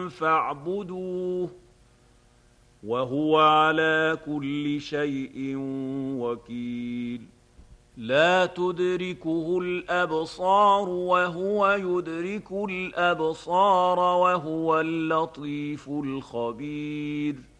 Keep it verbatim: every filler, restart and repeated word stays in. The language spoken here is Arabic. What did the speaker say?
فاعبدوه وهو على كل شيء وكيل لا تدركه الأبصار وهو يدرك الأبصار وهو اللطيف الخبير